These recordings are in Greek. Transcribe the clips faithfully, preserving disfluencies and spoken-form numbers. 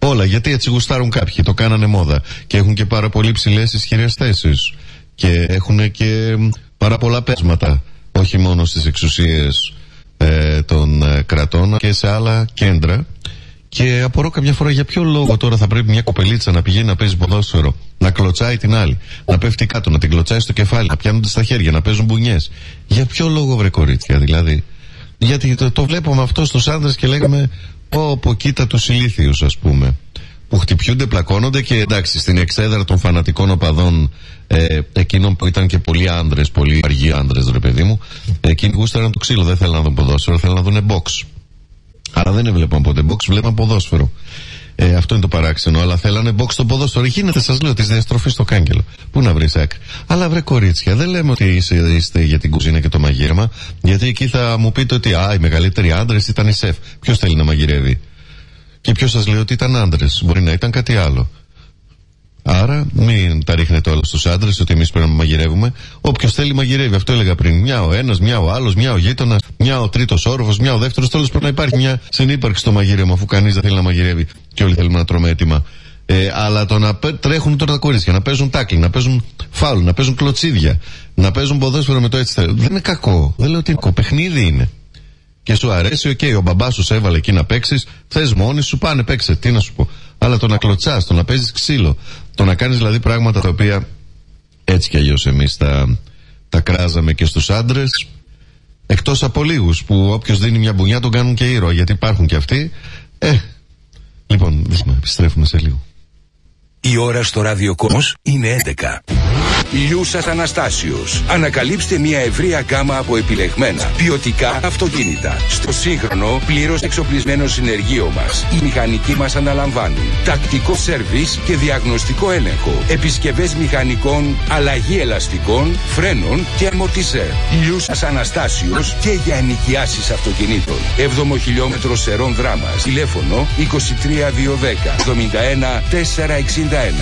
Όλα, γιατί έτσι γουστάρουν κάποιοι, το κάνανε μόδα. Και έχουν και πάρα πολύ ψηλές ισχυρές θέσεις. Και έχουν και πάρα πολλά πέσματα. Όχι μόνο στις εξουσίες ε, των ε, κρατών και σε άλλα κέντρα. Και απορώ καμιά φορά για ποιο λόγο τώρα θα πρέπει μια κοπελίτσα να πηγαίνει να παίζει ποδόσφαιρο, να κλωτσάει την άλλη, να πέφτει κάτω, να την κλωτσάει στο κεφάλι, να πιάνονται στα χέρια, να παίζουν μπουνιές. Για ποιο λόγο, βρε κορίτσια, δηλαδή? Γιατί το, το βλέπουμε αυτό στους άντρες και λέγαμε, πω πω κοίτα τους ηλίθιους, ας πούμε, που χτυπιούνται, πλακώνονται. Και εντάξει, στην εξέδρα των φανατικών οπαδών, ε, εκείνων που ήταν και πολλοί άντρες, πολλοί αργοί άντρες, ρε παιδί μου, εκείνοι γούσταραν το ξύλο, δεν θέλαν να δουν ποδόσφαιρο, θέλαν να δουν box. Άρα δεν έβλεπαν ποτέ box, βλέπαν ποδόσφαιρο. Ε, αυτό είναι το παράξενο. Αλλά θέλανε box στο ποδόσφαιρο. Γίνεται, σας λέω, τη διαστροφή στο κάγκελο. Πού να βρει άκρη. Αλλά βρε κορίτσια, δεν λέμε ότι είστε, είστε για την κουζίνα και το μαγείρεμα. Γιατί εκεί θα μου πείτε ότι α, οι μεγαλύτεροι άντρες ήταν οι σεφ. Ποιος θέλει να μαγειρεύει? Και ποιος σας λέει ότι ήταν άντρες? Μπορεί να ήταν κάτι άλλο. Άρα μην τα ρίχνετε όλα στους άντρες ότι εμείς πρέπει να μαγειρεύουμε. Όποιος θέλει μαγειρεύει, αυτό έλεγα πριν. Μια ο ένας, μια ο άλλος, μια ο γείτονας, μια ο τρίτος όροφος, μια ο δεύτερος. Τέλος πρέπει να υπάρχει μια συνύπαρξη στο μαγείρεμα, αφού κανείς δεν θέλει να μαγειρεύει και όλοι θέλουμε να τρώμε έτοιμα. Ε, αλλά το να τρέχουν τώρα τα κορίτσια, να παίζουν τάκλι, να παίζουν φάουλ, να παίζουν κλωτσίδια, να παίζουν ποδόσφαιρο με το έτσι θέλει. Δεν είναι κακό. Δεν λέω ότι είναι κακό. Παιχνίδι είναι. Και σου αρέσει, οκ, okay, ο μπαμπάς σου σε έβαλε εκεί να παίξεις, θες μόνη σου, πάνε παίξε. Τι να σου πω. Αλλά το να κλωτσάς, το να παίζεις ξύλο, το να κάνεις δηλαδή πράγματα τα οποία έτσι κι αλλιώς εμείς τα, τα κράζαμε και στους άντρες, εκτός από λίγους που όποιος δίνει μια μπουνιά τον κάνουν και ήρωα, γιατί υπάρχουν και αυτοί. Ε, λοιπόν, επιστρέφουμε σε λίγο. Η ώρα στο ραδιοκόσμος είναι έντεκα. Λιούσας Αναστάσιος. Ανακαλύψτε μια ευρεία γκάμα από επιλεγμένα ποιοτικά αυτοκίνητα. Στο σύγχρονο, πλήρως εξοπλισμένο συνεργείο μας, οι μηχανικοί μας αναλαμβάνουν τακτικό σέρβις και διαγνωστικό έλεγχο, επισκευές μηχανικών, αλλαγή ελαστικών, φρένων και αμορτισέρ. Λιούσας Αναστάσιος και για ενοικιάσεις αυτοκινήτων. έβδομο χιλιόμετρο Σερών Δράμας. Τηλέφωνο είκοσι τρία διακόσια δέκα εβδομήντα ένα τετρακόσια εξήντα ένα.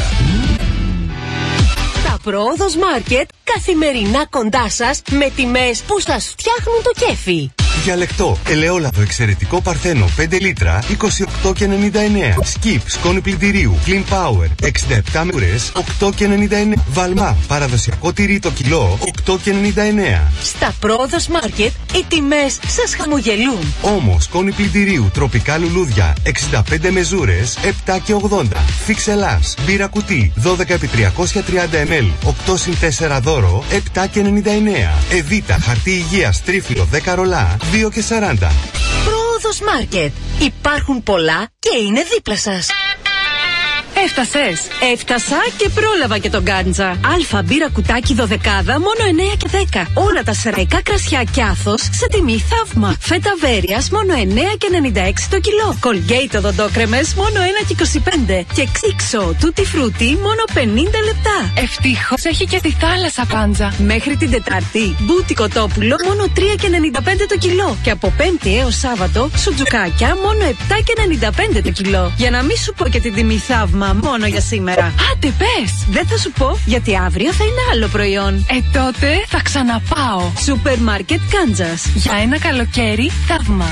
Πρόοδος Μάρκετ, καθημερινά κοντά σας με τιμές που σας φτιάχνουν το κέφι. Διαλεκτό, ελαιόλαδο εξαιρετικό Παρθένο πέντε λίτρα είκοσι οκτώ και ενενήντα εννέα. Σκιπ, σκόνη πλυντηρίου Clean Power εξήντα επτά μουρές οκτώ και ενενήντα εννέα. Βαλμά, παραδοσιακό τυρί το κιλό οκτώ και ενενήντα εννέα. Στα Πρόοδος Μάρκετ οι τιμές σας χαμογελούν. Όμως, σκόνη πλυντηρίου τροπικά λουλούδια εξήντα πέντε μεζούρες επτά και ογδόντα. Φιξελάς, μπύρα κουτί δώδεκα επί τριακόσια τριάντα μιλιλίτρα οκτώ συν τέσσερα δώρο επτά και ενενήντα εννέα. Εβίτα, χαρτί υγείας τρίφυλλο δέκα ρολά δύο και σαράντα. Πρόοδος Μάρκετ. Υπάρχουν πολλά και είναι δίπλα σας. Έφτασες. Έφτασα και πρόλαβα και τον Γκάντζα. Αλφα μπύρα κουτάκι δωδεκάδα μόνο εννέα και δέκα. Όλα τα σεραϊκά κρασιά και Άθος σε τιμή θαύμα. Φέτα Βέρειας μόνο εννέα και ενενήντα έξι το κιλό. Colgate οδοντόκρεμες μόνο ένα και είκοσι πέντε. Και Ξίξο Tutti Frutti μόνο πενήντα λεπτά. Ευτυχώς έχει και τη θάλασσα Γκάντζα. Μέχρι την Τετάρτη μπούτι κοτόπουλο μόνο τρία και ενενήντα πέντε το κιλό. Και από Πέμπτη έως Σάββατο σουτζουκάκια μόνο επτά και ενενήντα πέντε το κιλό. Για να μην σου πω και την τιμή θαύμα μόνο για σήμερα. Άντε πες! Δεν θα σου πω γιατί αύριο θα είναι άλλο προϊόν. Ε τότε θα ξαναπάω. Σούπερ Μάρκετ Γκάντζας. Για ένα καλοκαίρι θαύμα.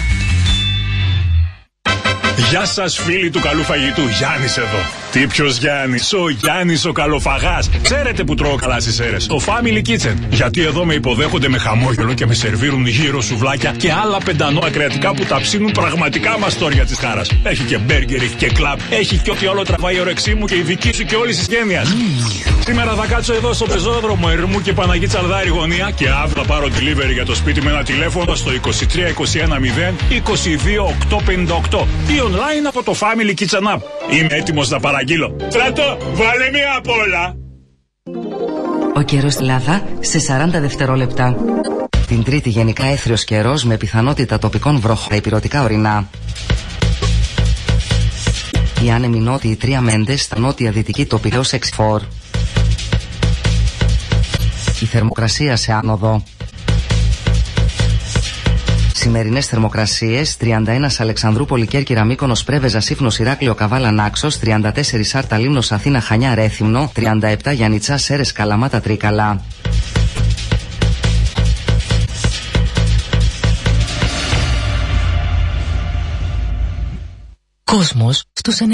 Γεια σας φίλοι του καλού φαγητού, Γιάννης εδώ. Τι ποιος Γιάννης? Ο Γιάννης ο καλοφαγάς. Ξέρετε που τρώω καλά στις αίρες? Το Family Kitchen. Γιατί εδώ με υποδέχονται με χαμόγελο και με σερβίρουν γύρω σουβλάκια και άλλα πεντανόα κρεατικά που τα ψήνουν πραγματικά μαστόρια της χάρας. Έχει και μπέργκερ, έχει και κλαμπ, έχει και ό,τι άλλο τραβάει η όρεξή μου και η δική σου και όλης της γένειας. Mm. Σήμερα θα κάτσω εδώ στο πεζόδρομο Ερμού και Παναγή Τσαλδάρη γωνία και αύριο θα πάρω delivery για το σπίτι με ένα τηλέφωνο στο είκοσι τρία είκοσι ένα μηδέν είκοσι δύο οκτακόσια πενήντα οκτώ ή online από το Family Kitchen App. Είμαι έτοιμος να παραγγείλω. Στρατό, βάλε μία απ' όλα. Ο καιρός στην Ελλάδα σε σαράντα δευτερόλεπτα. Την Τρίτη γενικά έθριος καιρός με πιθανότητα τοπικών βροχών στα ηπειρωτικά ορεινά. Οι άνεμοι νότιοι τρία μέντες στα νότια δυτική τοπικός έξι φορ. Η θερμοκρασία σε άνοδο. Σημερινές θερμοκρασίες: τριάντα ένα Αλεξανδρούπολη, Κέρκυρα, Μύκονος, Πρέβεζα, Σύφνος, Ηράκλειο, Καβάλα, Νάξος, τριάντα τέσσερα Σάρτα, Λίμνος, Αθήνα, Χανιά, Ρέθυμνο, τριάντα επτά Γιαννιτσά, Σέρες, Καλαμάτα, Τρίκαλα. Κόσμος στους